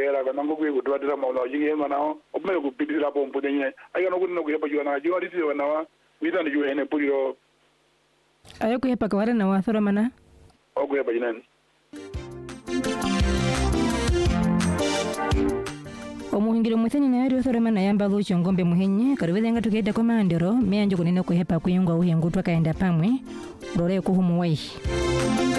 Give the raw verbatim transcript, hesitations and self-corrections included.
era kana ngokwe kutwatira maula jingenga nao opme kupitira pompo denye ayano kunno kuyepa jwana jiwali tiyo nawa witani ju ene puliro ayo kuyepa kawara na wathora mana okuyepa jinani omuhingiro muthenya na yari uthora mana yamba lucho ngombe muhenye karubethenga tukenda kwa mandero meanjo kunene kuhepa kuyungwa uhengutwa kaenda pamwe rore kuhumu wai